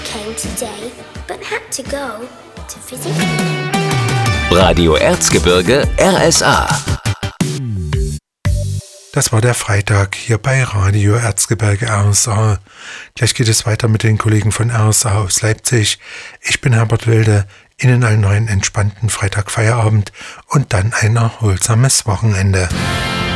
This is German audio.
came today, but had to go to visit. Radio Erzgebirge RSA. Das war der Freitag hier bei Radio Erzgebirge RSA. Gleich geht es weiter mit den Kollegen von RSA aus Leipzig. Ich bin Herbert Wilde. Ihnen allen einen entspannten Freitagfeierabend und dann ein erholsames Wochenende.